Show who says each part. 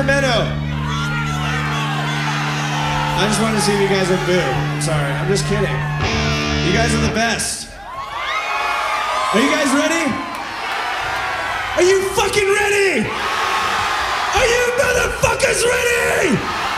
Speaker 1: Sacramento. I just wanted to see if you guys would boo. Sorry, I'm just kidding. You guys are the best. Are you guys ready? Are you fucking ready? Are you motherfuckers ready?